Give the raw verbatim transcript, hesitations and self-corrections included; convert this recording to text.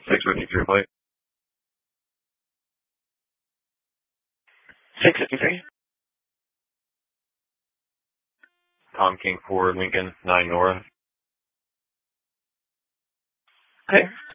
six fifty-three plate. six fifty-three. Tom King four, Lincoln, nine Nora. Okay.